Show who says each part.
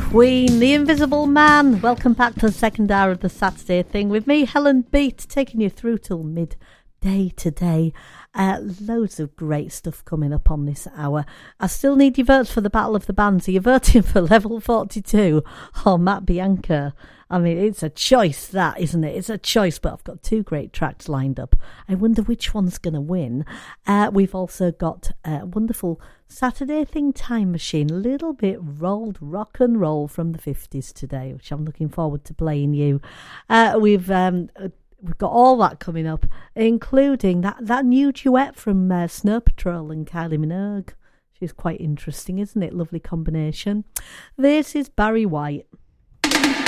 Speaker 1: Queen, The Invisible Man. Welcome back to the second hour of the Saturday thing with me, Helen Beat, taking you through till midday today. Loads of great stuff coming up on this hour. I still need your votes for the Battle of the Bands. Are you voting for Level 42 or Matt Bianca? I mean, it's a choice, that, isn't it? It's a choice, but I've got two great tracks lined up. I wonder which one's going to win. We've also got a wonderful Saturday thing, Time Machine, a little bit rolled rock and roll from the 50s today, which I'm looking forward to playing you. We've got all that coming up, including that new duet from Snow Patrol and Kylie Minogue. She's quite interesting, isn't it? Lovely combination. This is Barry White.